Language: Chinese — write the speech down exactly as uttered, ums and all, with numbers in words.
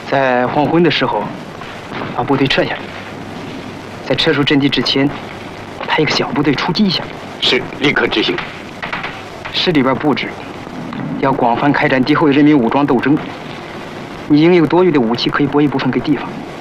在黄昏的时候，把部队撤下来，在撤出阵地之前，派一个小部队出击一下。 是，立刻执行。 市里边布置要广泛开展敌后的人民武装斗争，你应有多余的武器可以拨一部分给地方。